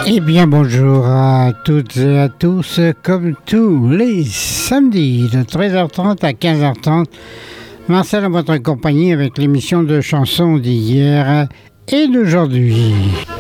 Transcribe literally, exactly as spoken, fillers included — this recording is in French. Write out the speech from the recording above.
Eh bien bonjour à toutes et à tous, comme tous les samedis de treize heures trente à quinze heures trente, Marcel en votre compagnie avec l'émission de chansons d'hier et d'aujourd'hui.